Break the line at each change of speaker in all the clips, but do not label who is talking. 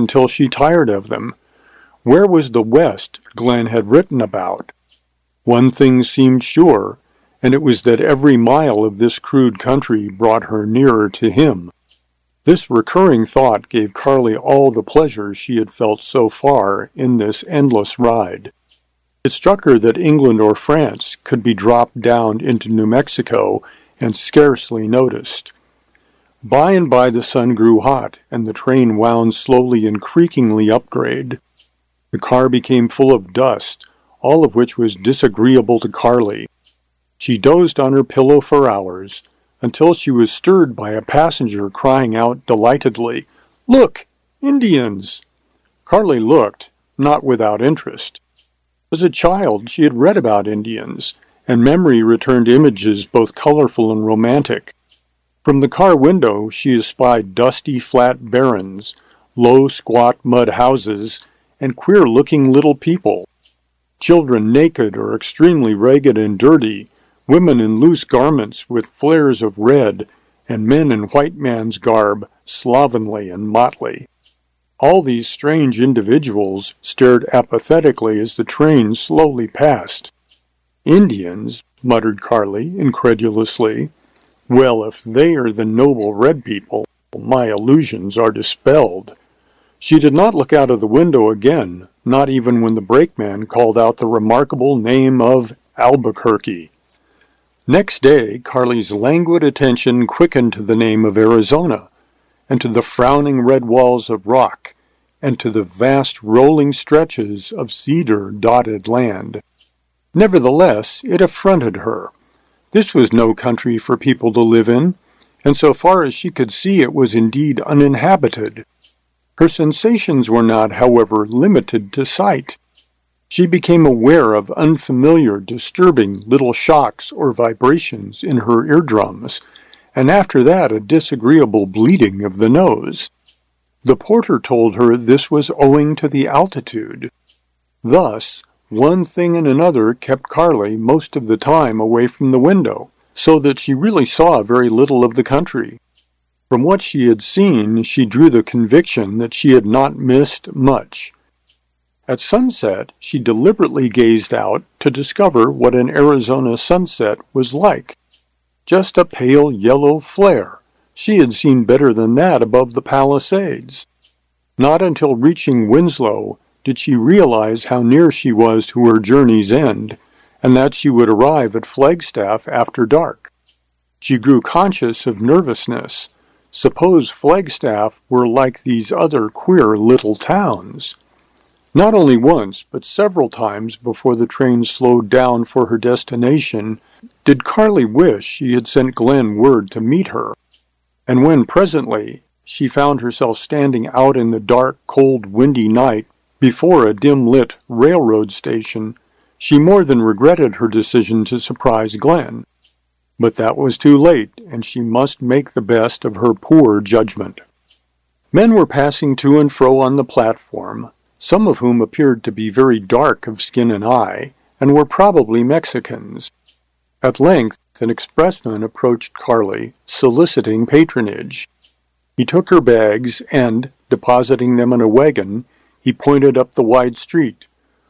until she tired of them. Where was the West Glenn had written about? One thing seemed sure, and it was that every mile of this crude country brought her nearer to him. This recurring thought gave Carly all the pleasure she had felt so far in this endless ride. It struck her that England or France could be dropped down into New Mexico and scarcely noticed. By and by the sun grew hot, and the train wound slowly and creakingly upgrade. The car became full of dust, all of which was disagreeable to Carly. She dozed on her pillow for hours, until she was stirred by a passenger crying out delightedly, "Look! Indians!" Carly looked, not without interest. As a child she had read about Indians, and memory returned images both colorful and romantic. From the car window she espied dusty flat barrens, low squat mud houses, and queer-looking little people. Children naked or extremely ragged and dirty, women in loose garments with flares of red, and men in white man's garb, slovenly and motley. All these strange individuals stared apathetically as the train slowly passed. "Indians," muttered Carly incredulously. "Well, if they are the noble red people, my illusions are dispelled." She did not look out of the window again, not even when the brakeman called out the remarkable name of Albuquerque. Next day, Carly's languid attention quickened to the name of Arizona, and to the frowning red walls of rock, and to the vast rolling stretches of cedar-dotted land. Nevertheless, it affronted her. This was no country for people to live in, and so far as she could see it was indeed uninhabited. Her sensations were not, however, limited to sight. She became aware of unfamiliar, disturbing little shocks or vibrations in her eardrums, and after that a disagreeable bleeding of the nose. The porter told her this was owing to the altitude. Thus, one thing and another kept Carly most of the time away from the window, so that she really saw very little of the country. From what she had seen, she drew the conviction that she had not missed much. At sunset, she deliberately gazed out to discover what an Arizona sunset was like. Just a pale yellow flare. She had seen better than that above the Palisades. Not until reaching Winslow did she realize how near she was to her journey's end, and that she would arrive at Flagstaff after dark. She grew conscious of nervousness. Suppose Flagstaff were like these other queer little towns. Not only once, but several times before the train slowed down for her destination, did Carly wish she had sent Glenn word to meet her. And when presently she found herself standing out in the dark, cold, windy night before a dim-lit railroad station, she more than regretted her decision to surprise Glenn. But that was too late, and she must make the best of her poor judgment. Men were passing to and fro on the platform, some of whom appeared to be very dark of skin and eye, and were probably Mexicans. At length, an expressman approached Carly, soliciting patronage. He took her bags, and, depositing them in a wagon, he pointed up the wide street.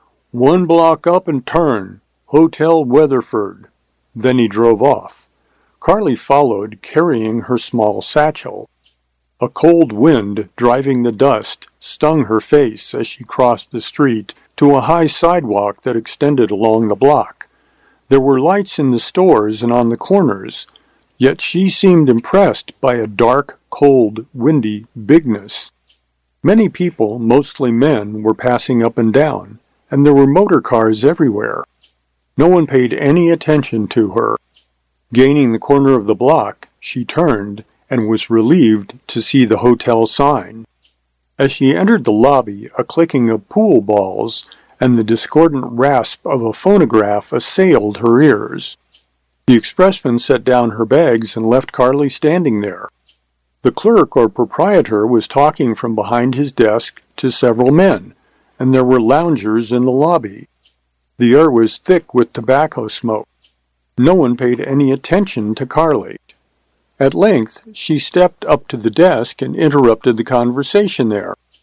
"1 block up and turn. Hotel Weatherford." Then he drove off. Carly followed, carrying her small satchel. A cold wind, driving the dust, stung her face as she crossed the street to a high sidewalk that extended along the block. There were lights in the stores and on the corners, yet she seemed impressed by a dark, cold, windy bigness. Many people, mostly men, were passing up and down, and there were motor cars everywhere. No one paid any attention to her. Gaining the corner of the block, she turned and was relieved to see the hotel sign. As she entered the lobby, a clicking of pool balls and the discordant rasp of a phonograph assailed her ears. The expressman set down her bags and left Carly standing there. The clerk or proprietor was talking from behind his desk to several men, and there were loungers in the lobby. The air was thick with tobacco smoke. No one paid any attention to Carly. At length, she stepped up to the desk and interrupted the conversation there.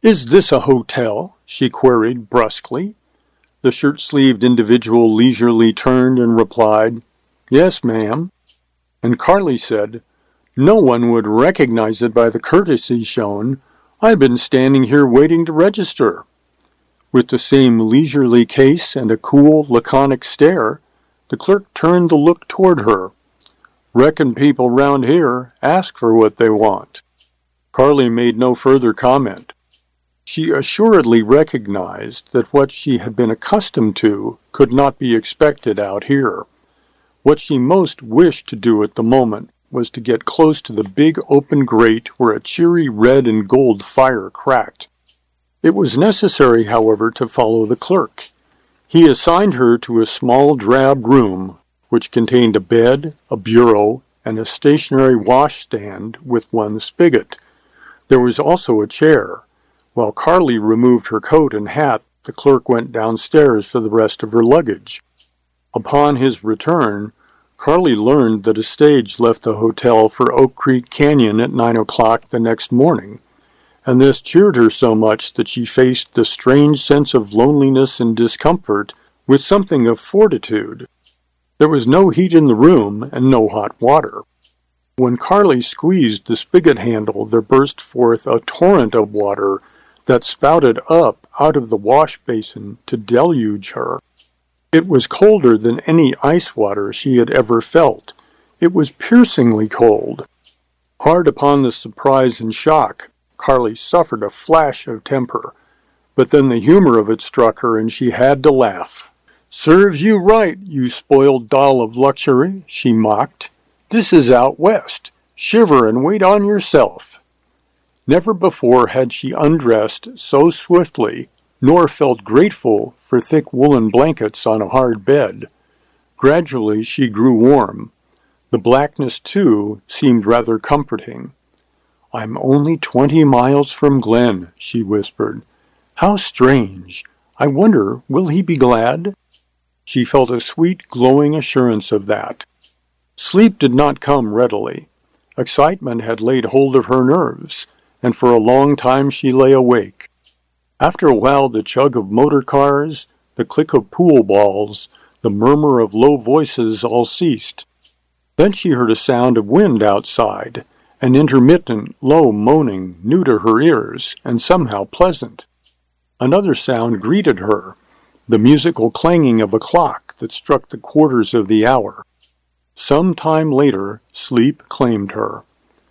"Is this a hotel?" she queried brusquely. The shirt-sleeved individual leisurely turned and replied, "Yes, ma'am." And Carly said, "No one would recognize it by the courtesy shown. I've been standing here waiting to register." With the same leisurely case and a cool, laconic stare, the clerk turned the look toward her. "Reckon people round here ask for what they want." Carly made no further comment. She assuredly recognized that what she had been accustomed to could not be expected out here. What she most wished to do at the moment was to get close to the big open grate where a cheery red and gold fire cracked. It was necessary, however, to follow the clerk. He assigned her to a small drab room, which contained a bed, a bureau, and a stationary washstand with one spigot. There was also a chair. While Carly removed her coat and hat, the clerk went downstairs for the rest of her luggage. Upon his return, Carly learned that a stage left the hotel for Oak Creek Canyon at 9 o'clock the next morning, and this cheered her so much that she faced the strange sense of loneliness and discomfort with something of fortitude. There was no heat in the room and no hot water. When Carly squeezed the spigot handle, there burst forth a torrent of water that spouted up out of the wash basin to deluge her. It was colder than any ice water she had ever felt. It was piercingly cold. Hard upon the surprise and shock, Carly suffered a flash of temper, but then the humor of it struck her and she had to laugh. "Serves you right, you spoiled doll of luxury," she mocked. "This is out west. Shiver and wait on yourself." Never before had she undressed so swiftly, nor felt grateful for thick woolen blankets on a hard bed. Gradually she grew warm. The blackness, too, seemed rather comforting. "I'm only 20 miles from Glen," she whispered. "How strange! I wonder, will he be glad?" She felt a sweet, glowing assurance of that. Sleep did not come readily. Excitement had laid hold of her nerves, and for a long time she lay awake. After a while the chug of motor cars, the click of pool balls, the murmur of low voices all ceased. Then she heard a sound of wind outside, an intermittent, low moaning, new to her ears, and somehow pleasant. Another sound greeted her, the musical clanging of a clock that struck the quarters of the hour. Some time later, sleep claimed her.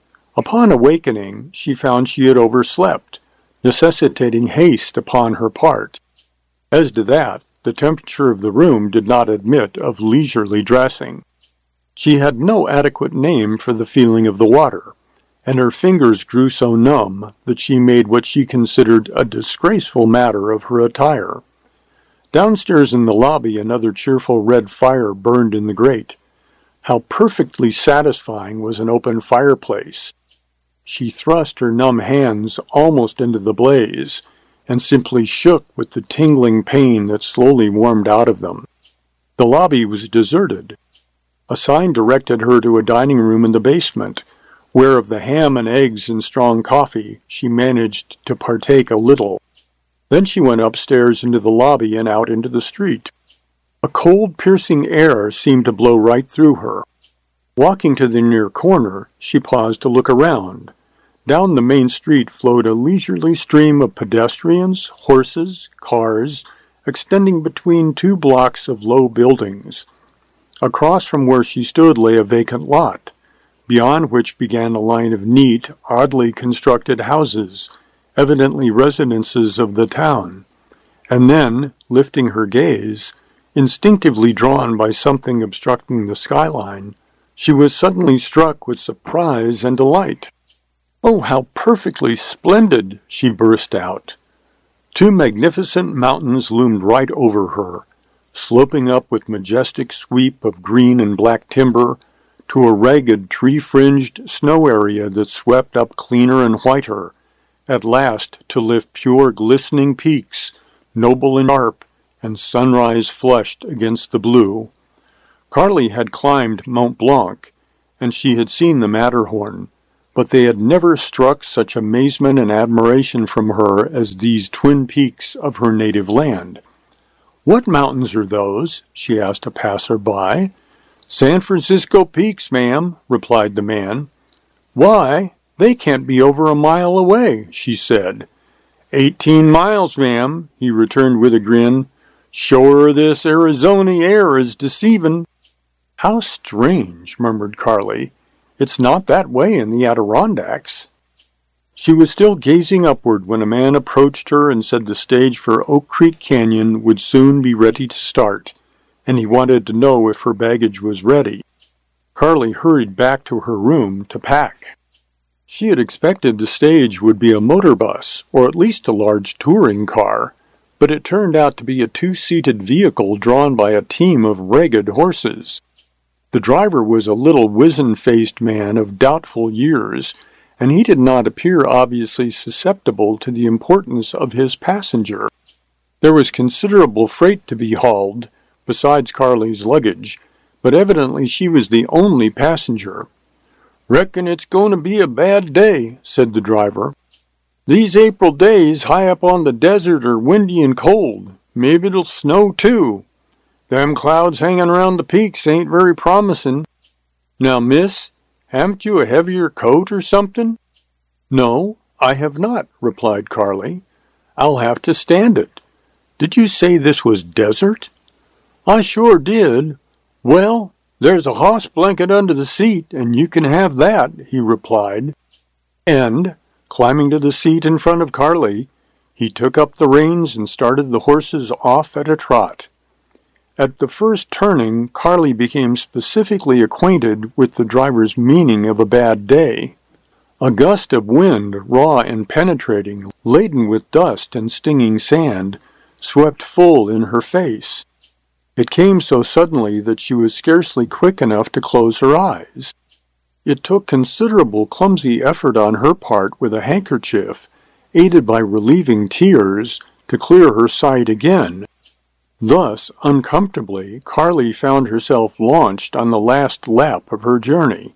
Upon awakening, she found she had overslept, necessitating haste upon her part. As to that, the temperature of the room did not admit of leisurely dressing. She had no adequate name for the feeling of the water, and her fingers grew so numb that she made what she considered a disgraceful matter of her attire. Downstairs in the lobby another cheerful red fire burned in the grate. How perfectly satisfying was an open fireplace! She thrust her numb hands almost into the blaze, and simply shook with the tingling pain that slowly warmed out of them. The lobby was deserted. A sign directed her to a dining room in the basement, where of the ham and eggs and strong coffee she managed to partake a little. Then she went upstairs into the lobby and out into the street. A cold, piercing air seemed to blow right through her. Walking to the near corner, she paused to look around. Down the main street flowed a leisurely stream of pedestrians, horses, cars, extending between 2 blocks of low buildings. Across from where she stood lay a vacant lot, beyond which began a line of neat, oddly constructed houses, evidently residences of the town. And then, lifting her gaze, instinctively drawn by something obstructing the skyline, she was suddenly struck with surprise and delight. "Oh, how perfectly splendid!" she burst out. 2 magnificent mountains loomed right over her, sloping up with majestic sweep of green and black timber to a ragged, tree-fringed snow area that swept up cleaner and whiter, at last to lift pure glistening peaks, noble and sharp, and sunrise flushed against the blue. Carly had climbed Mont Blanc, and she had seen the Matterhorn, but they had never struck such amazement and admiration from her as these twin peaks of her native land. "What mountains are those?" she asked a passer-by. "San Francisco Peaks, ma'am," replied the man. "Why, they can't be over a mile away," she said. 18 miles, ma'am," he returned with a grin. "Sure this Arizona air is deceivin'." "How strange," murmured Carly. "It's not that way in the Adirondacks." She was still gazing upward when a man approached her and said the stage for Oak Creek Canyon would soon be ready to start, and he wanted to know if her baggage was ready. Carly hurried back to her room to pack. She had expected the stage would be a motor bus, or at least a large touring car, but it turned out to be a two-seated vehicle drawn by a team of ragged horses. The driver was a little wizen-faced man of doubtful years, and he did not appear obviously susceptible to the importance of his passenger. There was considerable freight to be hauled, besides Carly's luggage, but evidently she was the only passenger. "Reckon it's going to be a bad day," said the driver. "These April days high up on the desert are windy and cold. Maybe it'll snow too. Them clouds hanging around the peaks ain't very promising. Now, miss, haven't you a heavier coat or something?" "No, I have not," replied Carly. "I'll have to stand it. Did you say this was desert?" "I sure did. Well, there's a hoss blanket under the seat, and you can have that," he replied. And, climbing to the seat in front of Carly, he took up the reins and started the horses off at a trot. At the first turning, Carly became specifically acquainted with the driver's meaning of a bad day. A gust of wind, raw and penetrating, laden with dust and stinging sand, swept full in her face. It came so suddenly that she was scarcely quick enough to close her eyes. It took considerable clumsy effort on her part with a handkerchief, aided by relieving tears, to clear her sight again. Thus, uncomfortably, Carly found herself launched on the last lap of her journey.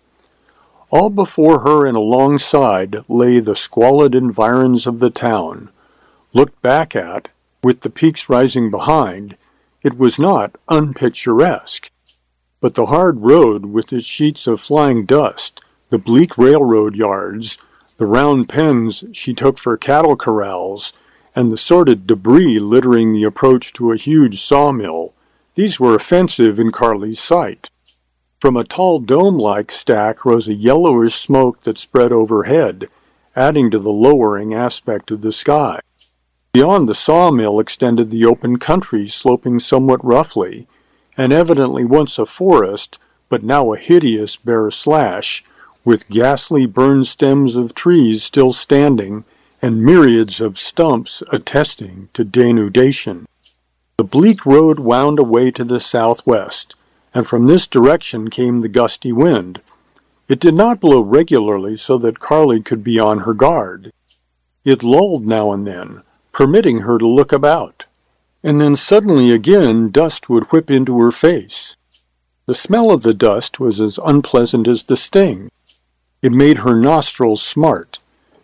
All before her and alongside lay the squalid environs of the town. Looked back at, with the peaks rising behind, it was not unpicturesque. But the hard road with its sheets of flying dust, the bleak railroad yards, the round pens she took for cattle corrals, and the sordid debris littering the approach to a huge sawmill, these were offensive in Carly's sight. From a tall dome-like stack rose a yellowish smoke that spread overhead, adding to the lowering aspect of the sky. Beyond the sawmill extended the open country, sloping somewhat roughly, and evidently once a forest, but now a hideous bare slash, with ghastly burned stems of trees still standing, and myriads of stumps attesting to denudation. The bleak road wound away to the southwest, and from this direction came the gusty wind. It did not blow regularly so that Carly could be on her guard. It lulled now and then, permitting her to look about, and then suddenly again dust would whip into her face. The smell of the dust was as unpleasant as the sting. It made her nostrils smart.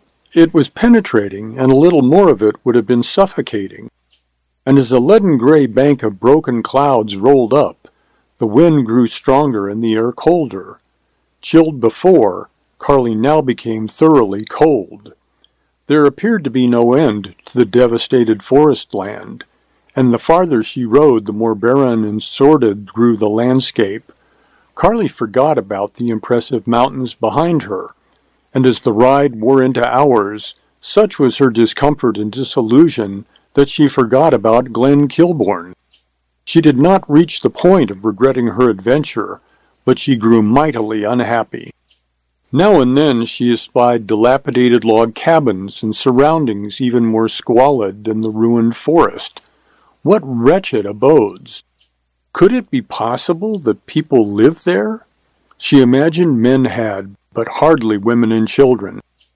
It was penetrating, and a little more of it would have been suffocating. And as a leaden-gray bank of broken clouds rolled up, the wind grew stronger and the air colder. Chilled before, Carly now became thoroughly cold. There appeared to be no end to the devastated forest land, and the farther she rode, the more barren and sordid grew the landscape. Carly forgot about the impressive mountains behind her, and as the ride wore into hours, such was her discomfort and disillusion that she forgot about Glen Kilbourne. She did not reach the point of regretting her adventure, but she grew mightily unhappy. Now and then she espied dilapidated log cabins and surroundings even more squalid than the ruined forest. What wretched abodes! Could it be possible that people lived there? She imagined men had, but hardly women and children.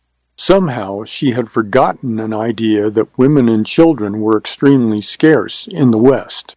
Somehow she had forgotten an idea that women and children were extremely scarce in the West.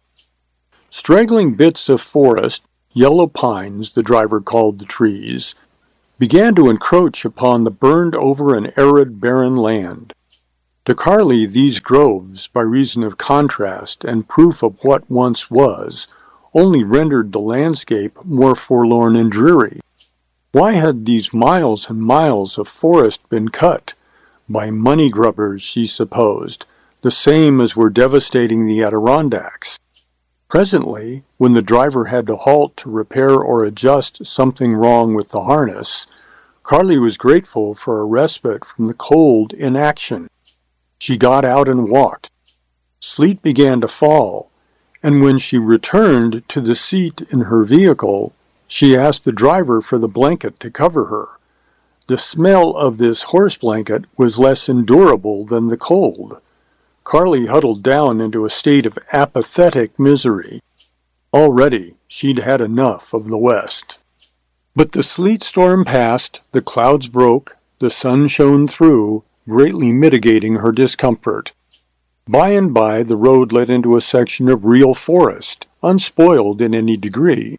Straggling bits of forest, yellow pines the driver called the trees, began to encroach upon the burned-over and arid barren land. To Carly, these groves, by reason of contrast and proof of what once was, only rendered the landscape more forlorn and dreary. Why had these miles and miles of forest been cut? By money grubbers, she supposed, the same as were devastating the Adirondacks. Presently, when the driver had to halt to repair or adjust something wrong with the harness, Carly was grateful for a respite from the cold inaction. She got out and walked. Sleet began to fall, and when she returned to the seat in her vehicle, she asked the driver for the blanket to cover her. The smell of this horse blanket was less endurable than the cold. Carly huddled down into a state of apathetic misery. Already she'd had enough of the West. But the sleet storm passed, the clouds broke, the sun shone through, greatly mitigating her discomfort. By and by the road led into a section of real forest, unspoiled in any degree.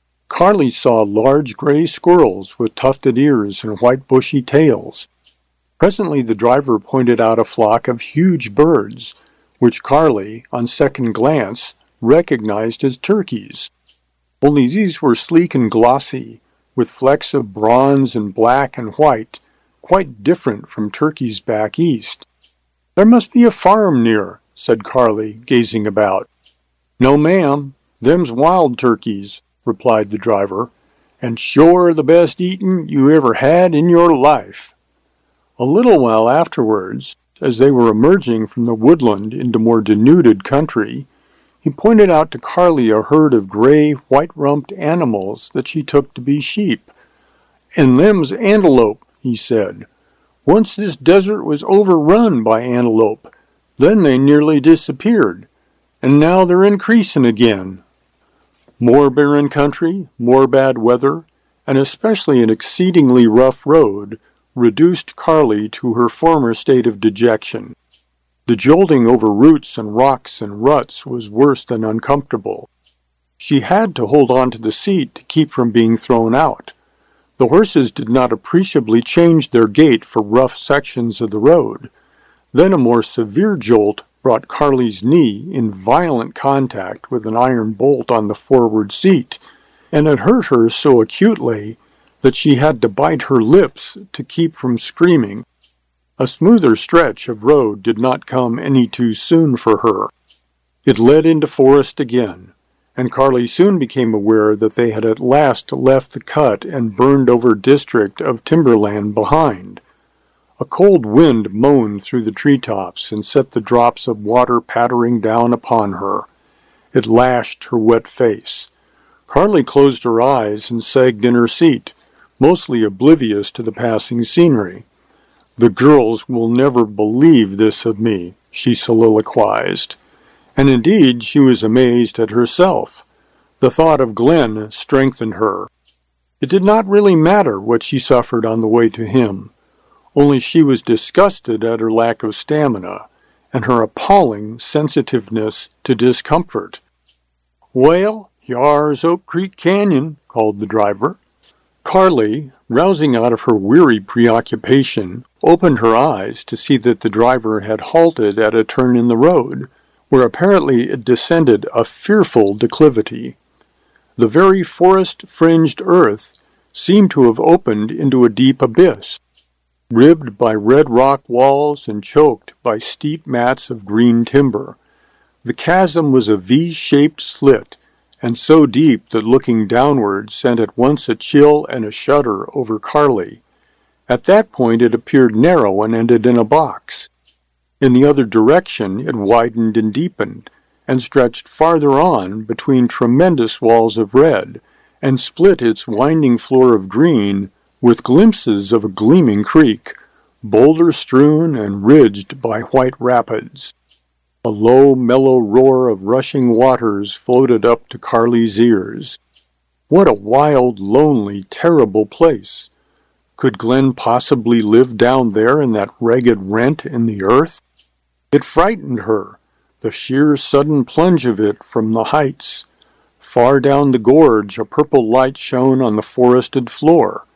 Carly saw large gray squirrels with tufted ears and white bushy tails. Presently the driver pointed out a flock of huge birds, which Carly, on second glance, recognized as turkeys. Only these were sleek and glossy, with flecks of bronze and black and white, quite different from turkeys back east. "There must be a farm near," said Carly, gazing about. "No, ma'am, them's wild turkeys," replied the driver, "and sure the best eatin' you ever had in your life." A little while afterwards, as they were emerging from the woodland into more denuded country, he pointed out to Carly a herd of gray, white-rumped animals that she took to be sheep. "And them's antelope," he said. "Once this desert was overrun by antelope. Then they nearly disappeared, and now they're increasing again." More barren country, more bad weather, and especially an exceedingly rough road, reduced Carly to her former state of dejection. The jolting over roots and rocks and ruts was worse than uncomfortable. She had to hold on to the seat to keep from being thrown out. The horses did not appreciably change their gait for rough sections of the road. Then a more severe jolt brought Carly's knee in violent contact with an iron bolt on the forward seat, and it hurt her so acutely that she had to bite her lips to keep from screaming. A smoother stretch of road did not come any too soon for her. It led into forest again, and Carly soon became aware that they had at last left the cut and burned-over district of timberland behind. A cold wind moaned through the treetops and set the drops of water pattering down upon her. It lashed her wet face. Carly closed her eyes and sagged in her seat, mostly oblivious to the passing scenery. "The girls will never believe this of me," she soliloquized. And indeed she was amazed at herself. The thought of Glen strengthened her. It did not really matter what she suffered on the way to him. Only she was disgusted at her lack of stamina, and her appalling sensitiveness to discomfort. "Well, yar's Oak Creek Canyon," called the driver. Carly, rousing out of her weary preoccupation, opened her eyes to see that the driver had halted at a turn in the road, where apparently it descended a fearful declivity. The very forest-fringed earth seemed to have opened into a deep abyss, ribbed by red rock walls and choked by steep mats of green timber. The chasm was a V-shaped slit, and so deep that looking downward sent at once a chill and a shudder over Carly. At that point it appeared narrow and ended in a box. In the other direction it widened and deepened, and stretched farther on between tremendous walls of red, and split its winding floor of green with glimpses of a gleaming creek, boulder-strewn and ridged by white rapids. A low, mellow roar of rushing waters floated up to Carly's ears. What a wild, lonely, terrible place! Could Glen possibly live down there in that ragged rent in the earth? It frightened her, the sheer sudden plunge of it from the heights. Far down the gorge a purple light shone on the forested floor.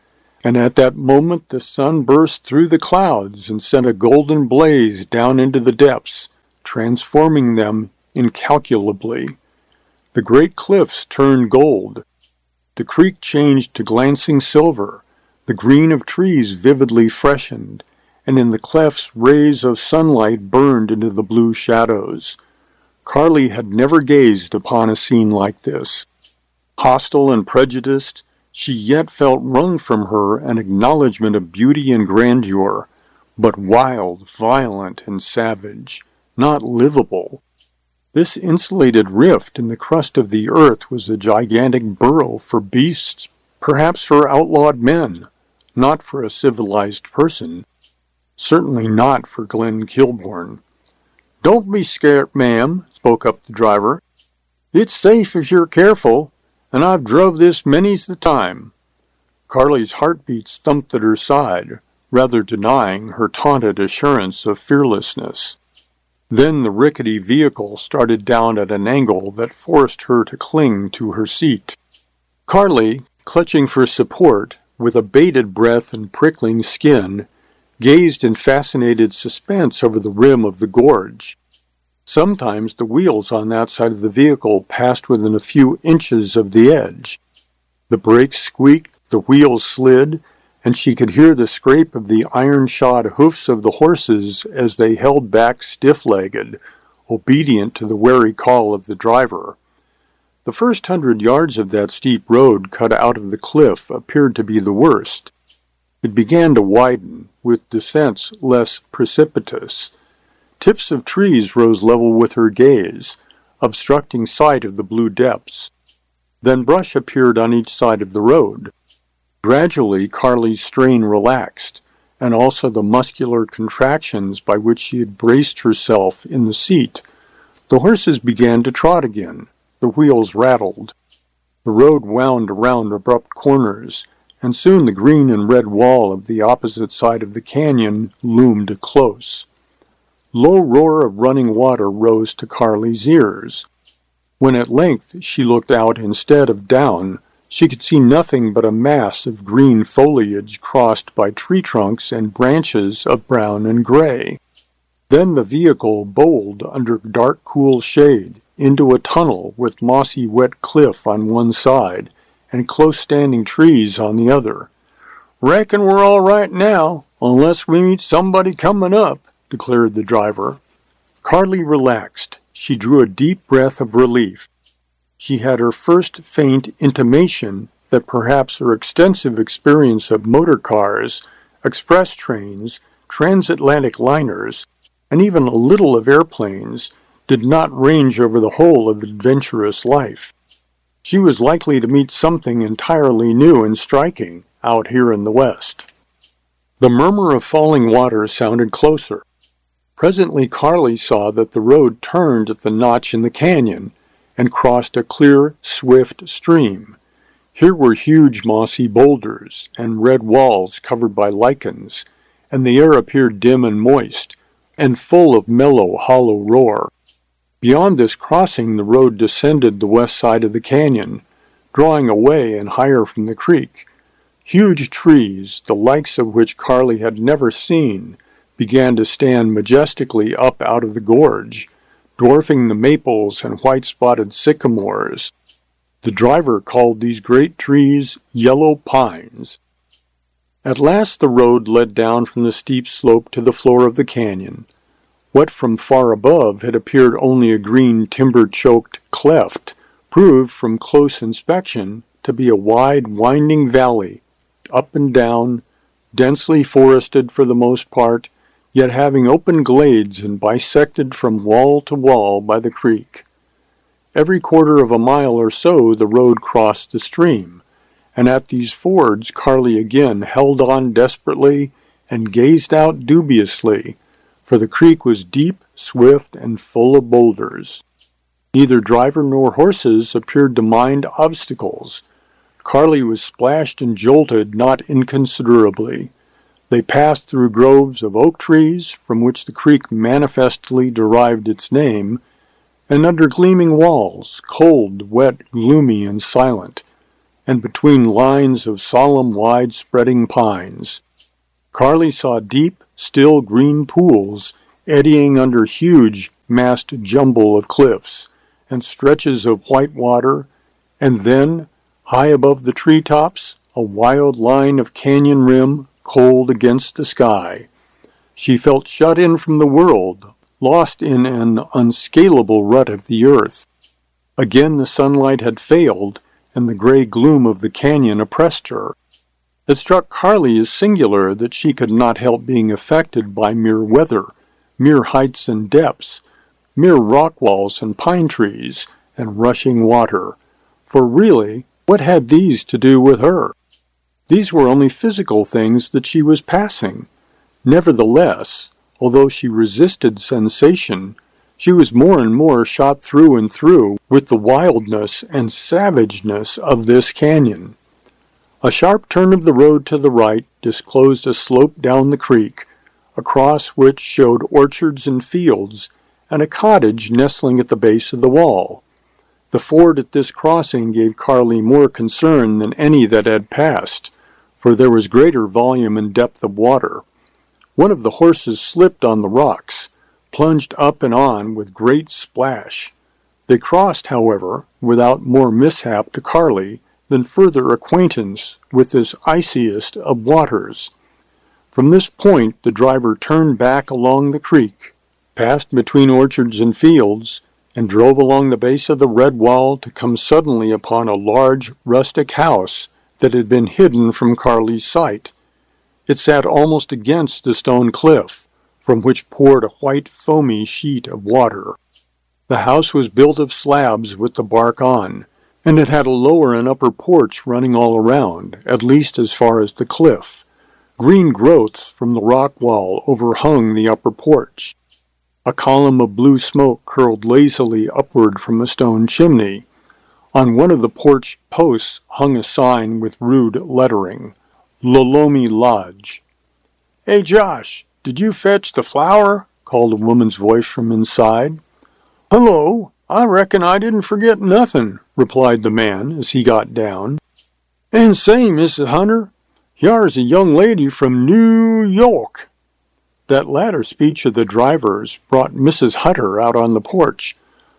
And at that moment the sun burst through the clouds and sent a golden blaze down into the depths, transforming them incalculably. The great cliffs turned gold. The creek changed to glancing silver. The green of trees vividly freshened, and in the clefts rays of sunlight burned into the blue shadows. Carly had never gazed upon a scene like this. Hostile and prejudiced, she yet felt wrung from her an acknowledgment of beauty and grandeur, but wild, violent, and savage, not livable. This insulated rift in the crust of the earth was a gigantic burrow for beasts, perhaps for outlawed men, not for a civilized person, certainly not for Glenn Kilbourne. "Don't be scared, ma'am," spoke up the driver. "It's safe if you're careful, and I've drove this many's the time." Carly's heartbeats thumped at her side, rather denying her taunted assurance of fearlessness. Then the rickety vehicle started down at an angle that forced her to cling to her seat. Carly, clutching for support, with a bated breath and prickling skin, gazed in fascinated suspense over the rim of the gorge. Sometimes the wheels on that side of the vehicle passed within a few inches of the edge. The brakes squeaked, the wheels slid, and she could hear the scrape of the iron-shod hoofs of the horses as they held back stiff-legged, obedient to the wary call of the driver. The first 100 yards of that steep road cut out of the cliff appeared to be the worst. It began to widen, with descents less precipitous. Tips of trees rose level with her gaze, obstructing sight of the blue depths. Then brush appeared on each side of the road. Gradually, Carly's strain relaxed, and also the muscular contractions by which she had braced herself in the seat. The horses began to trot again. The wheels rattled. The road wound around abrupt corners, and soon the green and red wall of the opposite side of the canyon loomed close. Low roar of running water rose to Carly's ears. When at length she looked out instead of down, she could see nothing but a mass of green foliage crossed by tree trunks and branches of brown and gray. Then the vehicle bowled under dark, cool shade into a tunnel with mossy wet cliff on one side and close-standing trees on the other. "Reckon we're all right now, unless we meet somebody coming up," declared the driver. Carly relaxed. She drew a deep breath of relief. She had her first faint intimation that perhaps her extensive experience of motor cars, express trains, transatlantic liners, and even a little of airplanes did not range over the whole of adventurous life. She was likely to meet something entirely new and striking out here in the West. The murmur of falling water sounded closer. Presently Carly saw that the road turned at the notch in the canyon and crossed a clear, swift stream. Here were huge mossy boulders and red walls covered by lichens, and the air appeared dim and moist, and full of mellow, hollow roar. Beyond this crossing the road descended the west side of the canyon, drawing away and higher from the creek. Huge trees, the likes of which Carly had never seen, began to stand majestically up out of the gorge, dwarfing the maples and white-spotted sycamores. The driver called these great trees yellow pines. At last the road led down from the steep slope to the floor of the canyon. What from far above had appeared only a green timber-choked cleft proved from close inspection to be a wide, winding valley, up and down, densely forested for the most part, yet having open glades and bisected from wall to wall by the creek. Every quarter of a mile or so the road crossed the stream, and at these fords Carly again held on desperately and gazed out dubiously, for the creek was deep, swift, and full of boulders. Neither driver nor horses appeared to mind obstacles. Carly was splashed and jolted not inconsiderably. They passed through groves of oak trees, from which the creek manifestly derived its name, and under gleaming walls, cold, wet, gloomy, and silent. and between lines of solemn, wide-spreading pines. Carly saw deep, still green pools eddying under huge, massed jumble of cliffs, and stretches of white water, and then, high above the treetops, a wild line of canyon rim cold against the sky. She felt shut in from the world, lost in an unscalable rut of the earth. Again the sunlight had failed, and the gray gloom of the canyon oppressed her. It struck Carly as singular that she could not help being affected by mere weather, mere heights and depths, mere rock walls and pine trees, and rushing water. For really, what had these to do with her? These were only physical things that she was passing. Nevertheless, although she resisted sensation, she was more and more shot through and through with the wildness and savageness of this canyon. A sharp turn of the road to the right disclosed a slope down the creek, across which showed orchards and fields, and a cottage nestling at the base of the wall. The ford at this crossing gave Carly more concern than any that had passed, for there was greater volume and depth of water. One of the horses slipped on the rocks, plunged up and on with great splash. They crossed, however, without more mishap to Carly than further acquaintance with this iciest of waters. From this point the driver turned back along the creek, passed between orchards and fields, and drove along the base of the red wall to come suddenly upon a large rustic house that had been hidden from Carly's sight. It sat almost against the stone cliff, from which poured a white foamy sheet of water. The house was built of slabs with the bark on, and it had a lower and upper porch running all around, at least as far as the cliff. Green growths from the rock wall overhung the upper porch. A column of blue smoke curled lazily upward from a stone chimney. On one of the porch posts hung a sign with rude lettering, Lolomi Lodge. "Hey, Josh, did you fetch the flour?" called a woman's voice from inside. "Hello, I reckon I didn't forget nothing," replied the man as he got down. "And say, Mrs. Hunter, here's a young lady from New York." That latter speech of the driver's brought Mrs. Hunter out on the porch.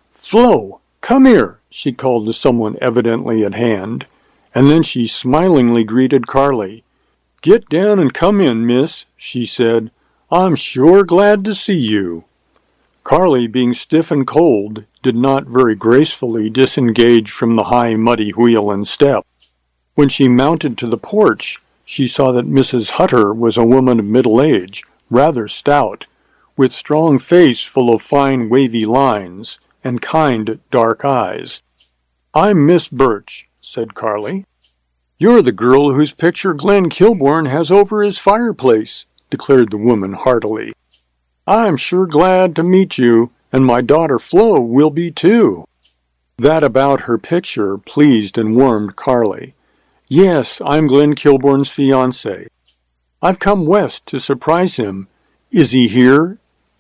"Flo, come here," she called to someone evidently at hand, and then she smilingly greeted Carly. "Get down and come in, miss," she said. "I'm sure glad to see you." Carly, being stiff and cold, did not very gracefully disengage from the high muddy wheel and step. When she mounted to the porch, she saw that Mrs. Hunter was a woman of middle age, rather stout, with strong face full of fine wavy lines, and kind dark eyes. "I'm Miss Birch," said Carly. "You're the girl whose picture Glenn Kilbourne has over his fireplace," declared the woman heartily. "I'm sure glad to meet you, and my daughter Flo will be too." That about her picture pleased and warmed Carly. "Yes, I'm Glenn Kilbourne's fiancé. I've come west to surprise him. Is he here?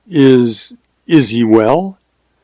Is he well?"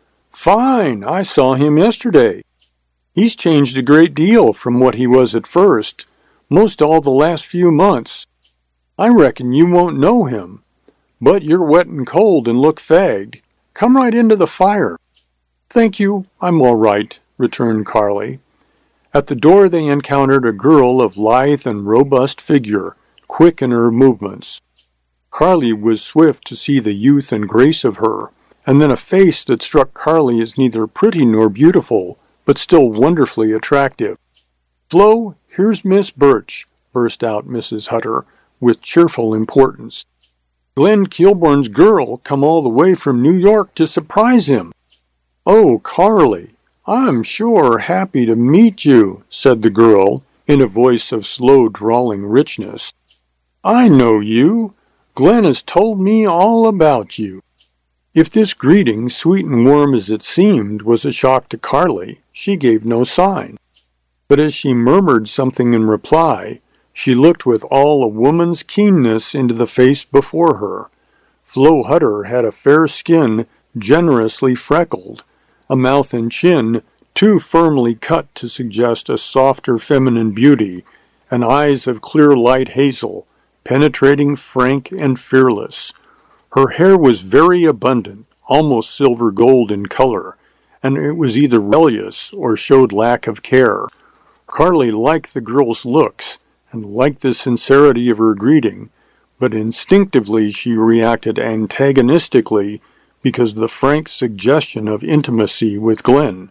"Fine. I saw him yesterday. He's changed a great deal from what he was at first, most all the last few months. I reckon you won't know him. But you're wet and cold and look fagged. Come right into the fire." "Thank you, I'm all right," returned Carly. At the door they encountered a girl of lithe and robust figure, quick in her movements. Carly was swift to see the youth and grace of her, and then a face that struck Carly as neither pretty nor beautiful, but still wonderfully attractive. "Flo, here's Miss Birch," burst out Mrs. Hunter, with cheerful importance. "Glenn Kilbourne's girl come all the way from New York to surprise him." "Oh, Carly, I'm sure happy to meet you," said the girl, in a voice of slow drawling richness. "I know you. Glenn has told me all about you." If this greeting, sweet and warm as it seemed, was a shock to Carly, she gave no sign. But as she murmured something in reply, she looked with all a woman's keenness into the face before her. Flo Hunter had a fair skin generously freckled, a mouth and chin too firmly cut to suggest a softer feminine beauty, and eyes of clear light hazel, penetrating, frank, and fearless. Her hair was very abundant, almost silver gold in color, and it was either rebellious or showed lack of care. Carly liked the girl's looks, and liked the sincerity of her greeting, but instinctively she reacted antagonistically because of the frank suggestion of intimacy with Glenn.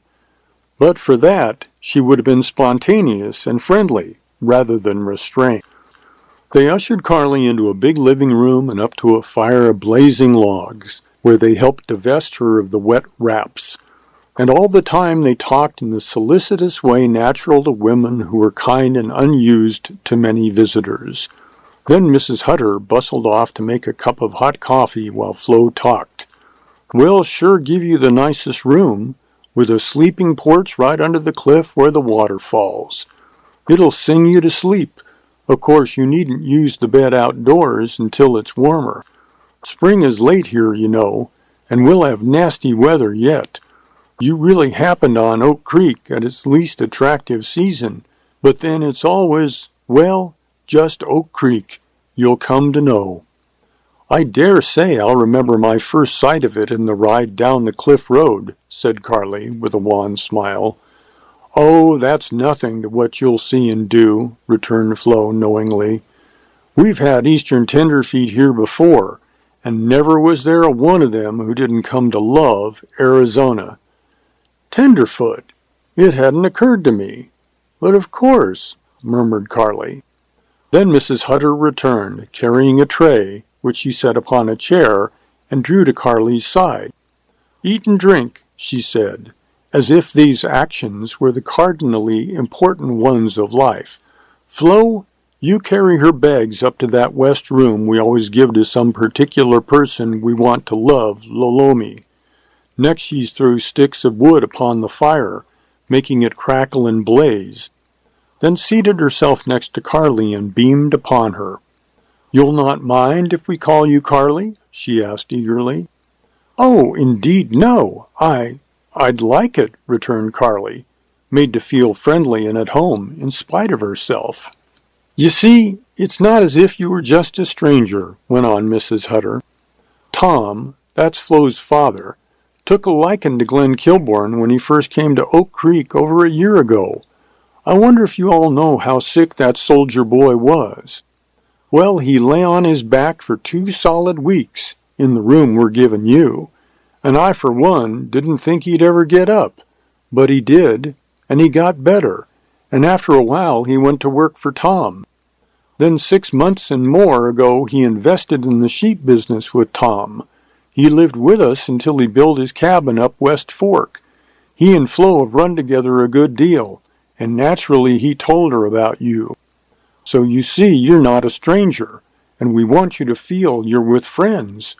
But for that, she would have been spontaneous and friendly, rather than restrained. They ushered Carly into a big living room and up to a fire of blazing logs, where they helped divest her of the wet wraps. And all the time they talked in the solicitous way natural to women who were kind and unused to many visitors. Then Mrs. Hutter bustled off to make a cup of hot coffee while Flo talked. "We'll sure give you the nicest room, with a sleeping porch right under the cliff where the water falls. It'll sing you to sleep. Of course, you needn't use the bed outdoors until it's warmer. Spring is late here, you know, and we'll have nasty weather yet. You really happened on Oak Creek at its least attractive season, but then it's always, well, just Oak Creek, you'll come to know." "I dare say I'll remember my first sight of it in the ride down the cliff road," said Carly, with a wan smile. "Oh, that's nothing to what you'll see and do," returned Flo knowingly. "We've had Eastern tenderfeet here before, and never was there a one of them who didn't come to love Arizona." "Tenderfoot! It hadn't occurred to me. But of course," murmured Carly. Then Mrs. Hutter returned, carrying a tray, which she set upon a chair, and drew to Carly's side. "Eat and drink," she said, as if these actions were the cardinally important ones of life. "Flo, you carry her bags up to that west room we always give to some particular person we want to love, Lolomi." Next she threw sticks of wood upon the fire, making it crackle and blaze, then seated herself next to Carly and beamed upon her. "You'll not mind if we call you Carly?" she asked eagerly. "Oh, indeed, no. I'd like it," returned Carly, made to feel friendly and at home in spite of herself. "You see, it's not as if you were just a stranger," went on Mrs. Hutter. "Tom, that's Flo's father, took a liking to Glenn Kilbourne when he first came to Oak Creek over a year ago. I wonder if you all know how sick that soldier boy was. Well, he lay on his back for 2 solid weeks in the room we're giving you, and I, for one, didn't think he'd ever get up. But he did, and he got better, and after a while he went to work for Tom. Then 6 months and more ago he invested in the sheep business with Tom. He lived with us until he built his cabin up West Fork. He and Flo have run together a good deal, and naturally he told her about you. So you see you're not a stranger, and we want you to feel you're with friends."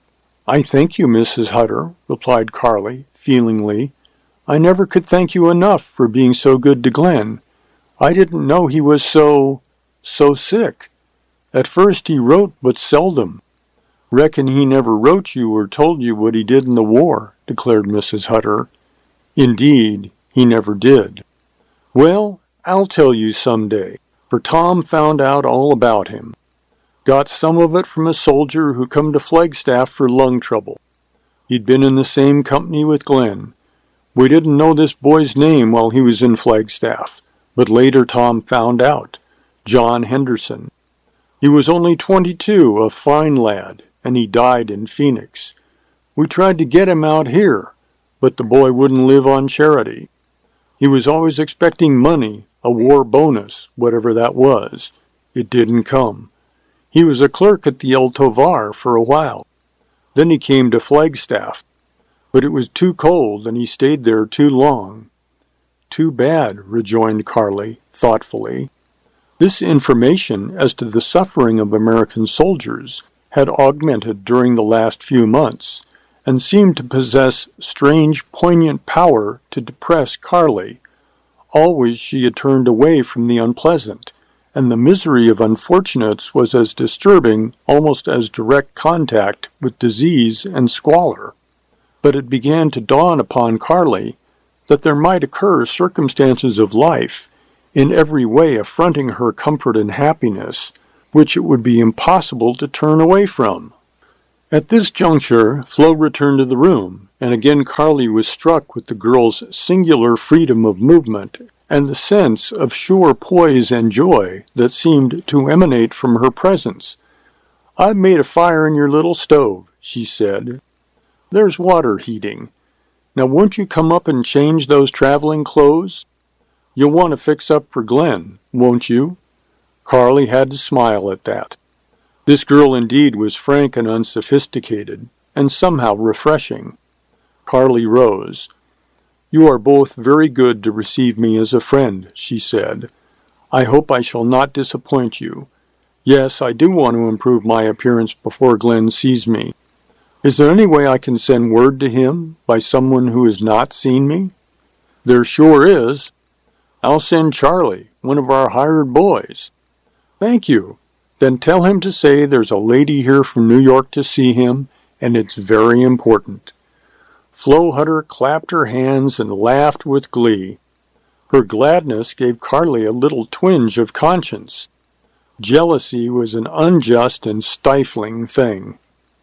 "I thank you, Mrs. Hutter," replied Carly, feelingly. "I never could thank you enough for being so good to Glenn. I didn't know he was so sick. At first he wrote but seldom." "Reckon he never wrote you or told you what he did in the war," declared Mrs. Hutter. "Indeed, he never did." "Well, I'll tell you some day, for Tom found out all about him. Got some of it from a soldier who come to Flagstaff for lung trouble. He'd been in the same company with Glenn. We didn't know this boy's name while he was in Flagstaff, but later Tom found out. John Henderson. He was only 22, a fine lad, and he died in Phoenix. We tried to get him out here, but the boy wouldn't live on charity. He was always expecting money, a war bonus, whatever that was. It didn't come. He was a clerk at the El Tovar for a while. Then he came to Flagstaff, but it was too cold and he stayed there too long." "Too bad," rejoined Carly, thoughtfully. This information as to the suffering of American soldiers had augmented during the last few months, and seemed to possess strange, poignant power to depress Carly. Always she had turned away from the unpleasant, and the misery of unfortunates was as disturbing, almost as direct contact with disease and squalor. But it began to dawn upon Carly that there might occur circumstances of life, in every way affronting her comfort and happiness, which it would be impossible to turn away from. At this juncture, Flo returned to the room, and again Carly was struck with the girl's singular freedom of movement and the sense of sure poise and joy that seemed to emanate from her presence. "I've made a fire in your little stove," she said. "There's water heating. Now won't you come up and change those traveling clothes? You'll want to fix up for Glenn, won't you?" Carly had to smile at that. This girl indeed was frank and unsophisticated, and somehow refreshing. Carly rose. "You are both very good to receive me as a friend," she said. "I hope I shall not disappoint you. Yes, I do want to improve my appearance before Glenn sees me. Is there any way I can send word to him by someone who has not seen me?" "There sure is. I'll send Charlie, one of our hired boys." "Thank you. Then tell him to say there's a lady here from New York to see him, and it's very important." Flo Hutter clapped her hands and laughed with glee. Her gladness gave Carly a little twinge of conscience. Jealousy was an unjust and stifling thing.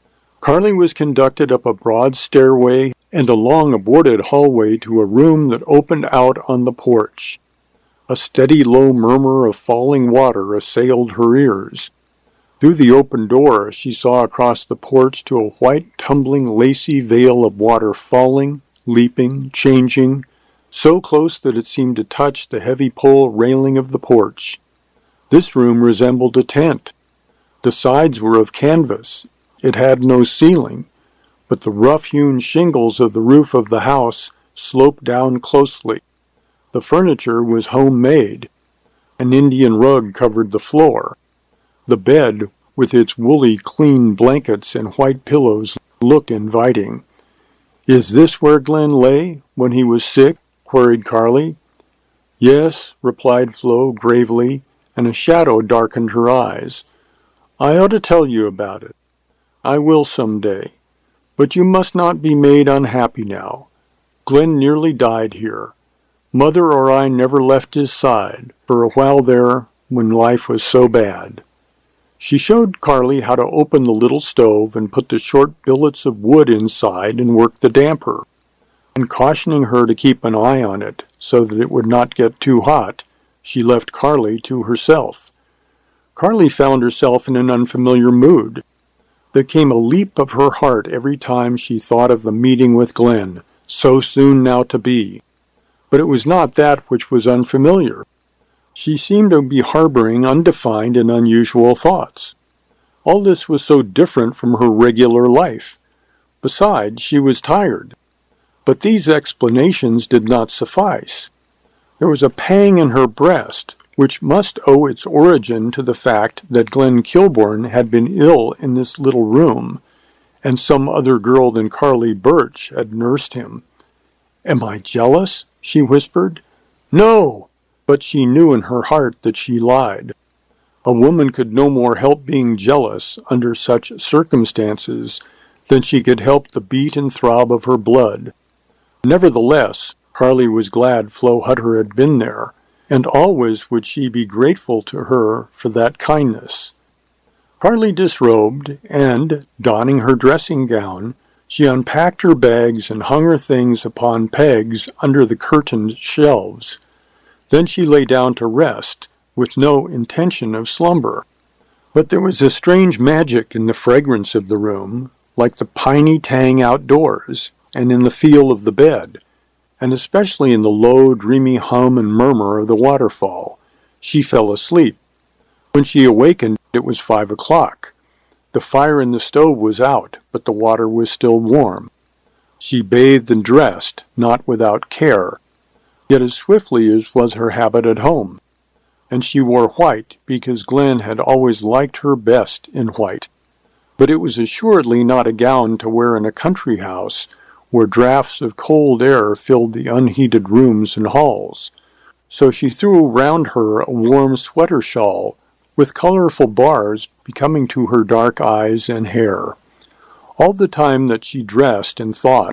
Carly was conducted up a broad stairway and along a boarded hallway to a room that opened out on the porch. A steady low murmur of falling water assailed her ears. Through the open door she saw across the porch to a white, tumbling, lacy veil of water falling, leaping, changing, so close that it seemed to touch the heavy pole railing of the porch. This room resembled a tent. The sides were of canvas. It had no ceiling, but the rough-hewn shingles of the roof of the house sloped down closely. The furniture was homemade. An Indian rug covered the floor. The bed, with its woolly, clean blankets and white pillows, looked inviting. "Is this where Glenn lay when he was sick?" queried Carly. "Yes," replied Flo gravely, and a shadow darkened her eyes. "I ought to tell you about it. I will some day. But you must not be made unhappy now. Glenn nearly died here. Mother or I never left his side for a while there when life was so bad." She showed Carly how to open the little stove and put the short billets of wood inside and work the damper. And cautioning her to keep an eye on it so that it would not get too hot, she left Carly to herself. Carly found herself in an unfamiliar mood. There came a leap of her heart every time she thought of the meeting with Glenn, so soon now to be. But it was not that which was unfamiliar. She seemed to be harboring undefined and unusual thoughts. All this was so different from her regular life. Besides, she was tired. But these explanations did not suffice. There was a pang in her breast, which must owe its origin to the fact that Glenn Kilbourne had been ill in this little room, and some other girl than Carly Birch had nursed him. "Am I jealous?" she whispered. "No!" But she knew in her heart that she lied. A woman could no more help being jealous under such circumstances than she could help the beat and throb of her blood. Nevertheless, Carly was glad Flo Hutter had been there, and always would she be grateful to her for that kindness. Carly disrobed, and, donning her dressing gown, she unpacked her bags and hung her things upon pegs under the curtained shelves. Then she lay down to rest, with no intention of slumber. But there was a strange magic in the fragrance of the room, like the piney tang outdoors, and in the feel of the bed, and especially in the low, dreamy hum and murmur of the waterfall. She fell asleep. When she awakened, it was 5 o'clock. The fire in the stove was out, but the water was still warm. She bathed and dressed, not without care, yet as swiftly as was her habit at home. And she wore white because Glenn had always liked her best in white. But it was assuredly not a gown to wear in a country house where draughts of cold air filled the unheated rooms and halls. So she threw round her a warm sweater shawl with colorful bars becoming to her dark eyes and hair. All the time that she dressed and thought,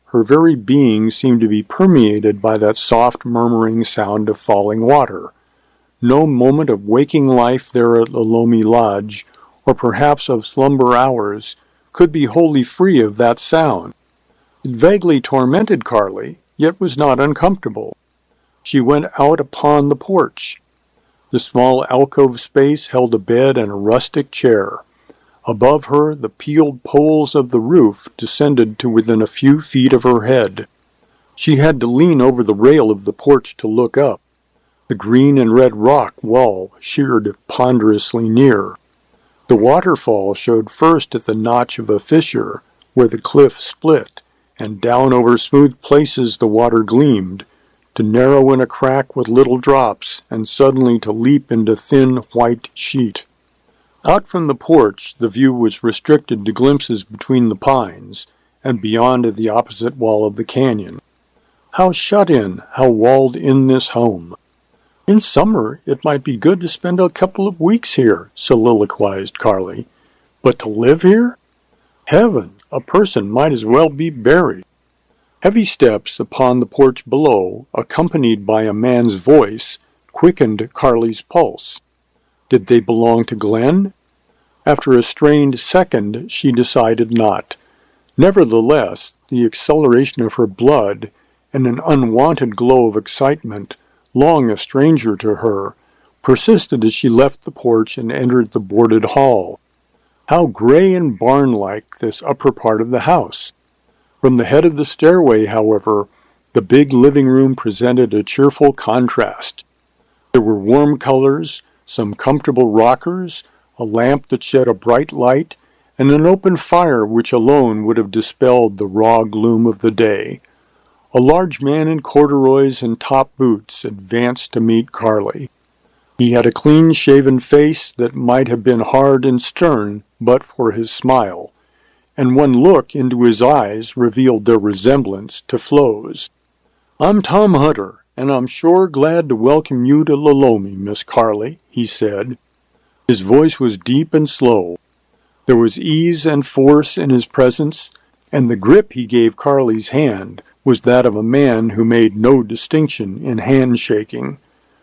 Her very being seemed to be permeated by that soft murmuring sound of falling water. No moment of waking life there at Lolomi Lodge, or perhaps of slumber hours, could be wholly free of that sound. It vaguely tormented Carly, yet was not uncomfortable. She went out upon the porch. The small alcove space held a bed and a rustic chair. Above her, the peeled poles of the roof descended to within a few feet of her head. She had to lean over the rail of the porch to look up. The green and red rock wall sheered ponderously near. The waterfall showed first at the notch of a fissure, where the cliff split, and down over smooth places the water gleamed, to narrow in a crack with little drops, and suddenly to leap into thin white sheet. Out from the porch the view was restricted to glimpses between the pines, and beyond at the opposite wall of the canyon. How shut in, how walled in this home! In summer it might be good to spend a couple of weeks here, soliloquized Carly. But to live here? Heaven, a person might as well be buried. Heavy steps upon the porch below, accompanied by a man's voice, quickened Carly's pulse. Did they belong to Glen? After a strained second, she decided not. Nevertheless, the acceleration of her blood and an unwonted glow of excitement, long a stranger to her, persisted as she left the porch and entered the boarded hall. How gray and barn-like this upper part of the house! From the head of the stairway, however, the big living room presented a cheerful contrast. There were warm colors, some comfortable rockers, a lamp that shed a bright light, and an open fire which alone would have dispelled the raw gloom of the day. A large man in corduroys and top boots advanced to meet Carly. He had a clean-shaven face that might have been hard and stern but for his smile, and one look into his eyes revealed their resemblance to Flo's. "I'm Tom Hutter, and I'm sure glad to welcome you to Lolomi, Miss Carly," he said. His voice was deep and slow. There was ease and force in his presence, and the grip he gave Carly's hand was that of a man who made no distinction in handshaking.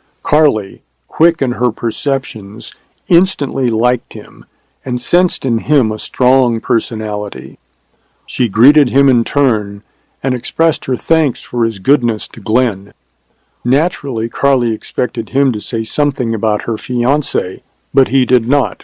Carly, quick in her perceptions, instantly liked him, and sensed in him a strong personality. She greeted him in turn, and expressed her thanks for his goodness to Glen. Naturally, Carly expected him to say something about her fiancé, but he did not.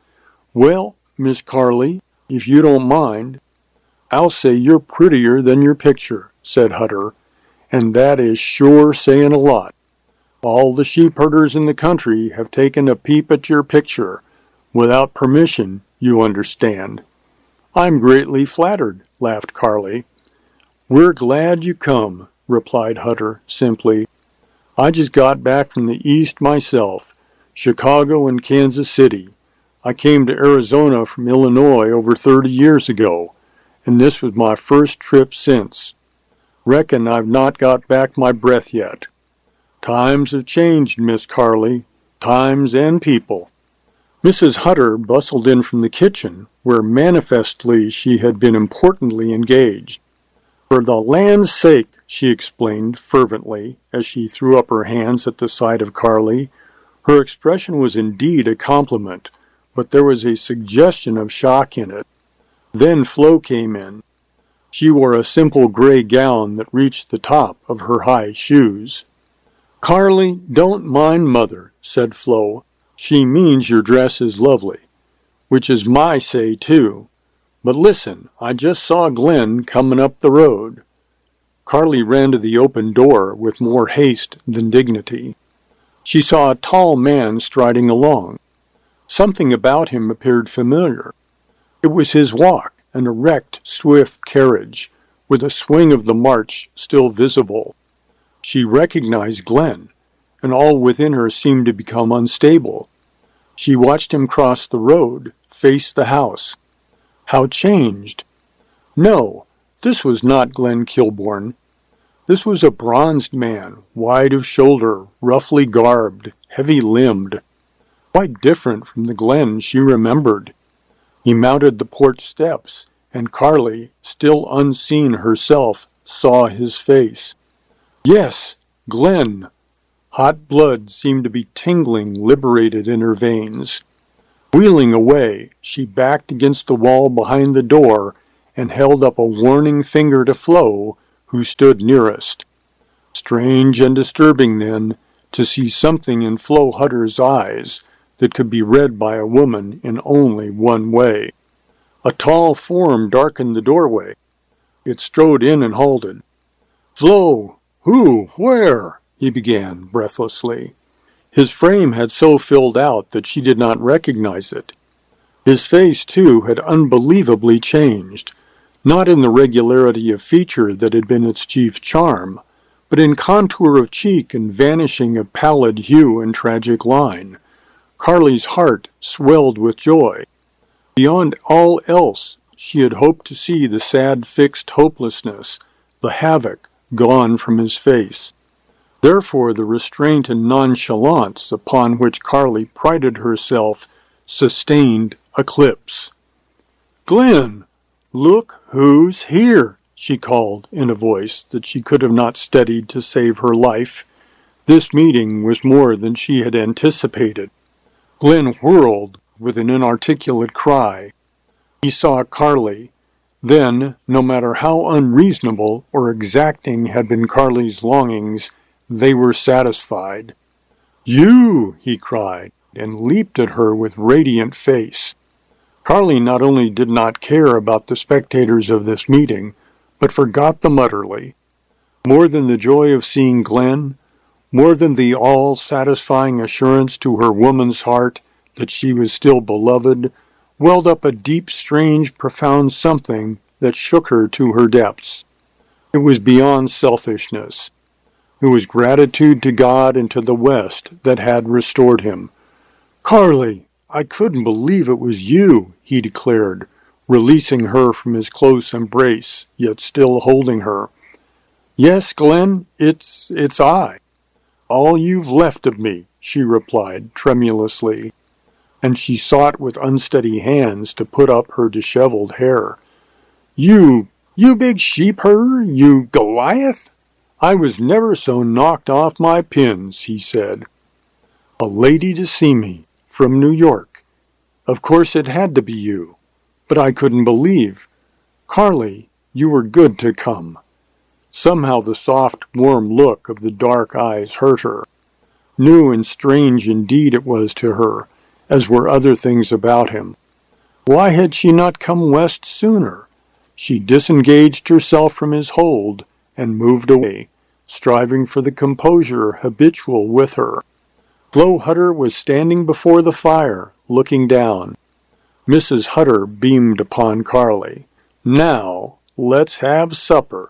"Well, Miss Carly, if you don't mind, I'll say you're prettier than your picture," said Hutter, "and that is sure saying a lot. All the sheep herders in the country have taken a peep at your picture, without permission, you understand." "I'm greatly flattered," laughed Carly. "We're glad you come," replied Hutter simply. "I just got back from the East myself, Chicago and Kansas City. I came to Arizona from Illinois over 30 years ago, and this was my first trip since. Reckon I've not got back my breath yet. Times have changed, Miss Carly, times and people." Mrs. Hutter bustled in from the kitchen, where manifestly she had been importantly engaged. "For the land's sake," she explained fervently, as she threw up her hands at the sight of Carly. Her expression was indeed a compliment, but there was a suggestion of shock in it. Then Flo came in. She wore a simple gray gown that reached the top of her high shoes. "Carly, don't mind Mother," said Flo. "She means your dress is lovely," which is my say, too. "But listen, I just saw Glen coming up the road." Carly ran to the open door with more haste than dignity. She saw a tall man striding along. Something about him appeared familiar. It was his walk, an erect, swift carriage, with a swing of the march still visible. She recognized Glen, and all within her seemed to become unstable. She watched him cross the road, face the house. How changed! No, this was not Glen Kilbourne. This was a bronzed man, wide of shoulder, roughly garbed, heavy-limbed. Quite different from the Glen she remembered. He mounted the porch steps, and Carly, still unseen herself, saw his face. Yes, Glenn! Hot blood seemed to be tingling, liberated in her veins. Wheeling away, she backed against the wall behind the door and held up a warning finger to Flo, who stood nearest. Strange and disturbing, then, to see something in Flo Hutter's eyes that could be read by a woman in only one way. A tall form darkened the doorway. It strode in and halted. "Flo! Who? Where?" he began, breathlessly. His frame had so filled out that she did not recognize it. His face, too, had unbelievably changed, not in the regularity of feature that had been its chief charm, but in contour of cheek and vanishing of pallid hue and tragic line. Carly's heart swelled with joy. Beyond all else, she had hoped to see the sad fixed hopelessness, the havoc, gone from his face. Therefore the restraint and nonchalance upon which Carly prided herself sustained eclipse. "Glenn, look who's here," she called in a voice that she could have not steadied to save her life. This meeting was more than she had anticipated. Glenn whirled with an inarticulate cry. He saw Carly. Then, no matter how unreasonable or exacting had been Carly's longings, they were satisfied. "You!" he cried, and leaped at her with radiant face. Carly not only did not care about the spectators of this meeting, but forgot them utterly. More than the joy of seeing Glenn, more than the all-satisfying assurance to her woman's heart that she was still beloved, welled up a deep, strange, profound something that shook her to her depths. It was beyond selfishness. It was gratitude to God and to the West that had restored him. "Carly, I couldn't believe it was you," he declared, releasing her from his close embrace, yet still holding her. "Yes, Glenn, it's I. All you've left of me," she replied tremulously, and she sought with unsteady hands to put up her disheveled hair. You big sheep herder, you Goliath? I was never so knocked off my pins," he said. "A lady to see me, from New York. Of course it had to be you, but I couldn't believe. Carly, you were good to come." Somehow the soft, warm look of the dark eyes hurt her. New and strange indeed it was to her, as were other things about him. Why had she not come west sooner? She disengaged herself from his hold and moved away, striving for the composure habitual with her. Flo Hutter was standing before the fire, looking down. Mrs. Hutter beamed upon Carly. "Now, let's have supper."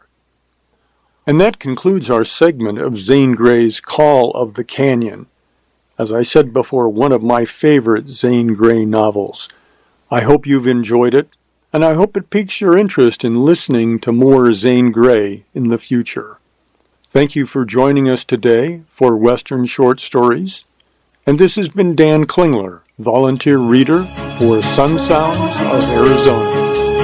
And that concludes our segment of Zane Grey's Call of the Canyon. As I said before, one of my favorite Zane Grey novels. I hope you've enjoyed it, and I hope it piques your interest in listening to more Zane Grey in the future. Thank you for joining us today for Western Short Stories, and this has been Dan Klingler, volunteer reader for Sun Sounds of Arizona.